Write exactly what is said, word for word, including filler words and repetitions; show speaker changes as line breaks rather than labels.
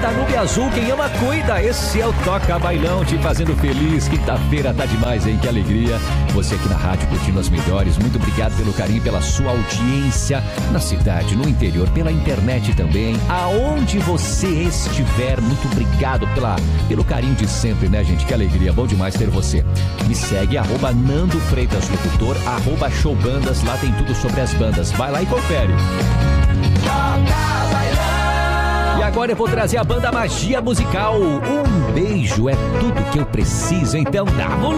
Nube Azul, quem ama cuida. Esse é o Toca Bailão, te fazendo feliz. Quinta-feira tá demais, hein? Que alegria. Você aqui na rádio curtindo as melhores. Muito obrigado pelo carinho, pela sua audiência na cidade, no interior, pela internet também. Aonde você estiver, muito obrigado pela, pelo carinho de sempre, né, gente? Que alegria, bom demais ter você. Me segue, arroba Nando Freitas Locutor, arroba Showbandas, lá tem tudo sobre as bandas. Vai lá e confere. E agora eu vou trazer a banda Magia Musical. Um beijo é tudo que eu preciso, então dá volume.